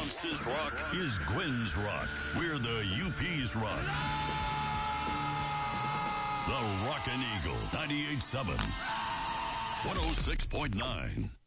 Bronx's rock is Gwen's rock. We're the UP's rock. The Rockin' Eagle, 98.7, 106.9.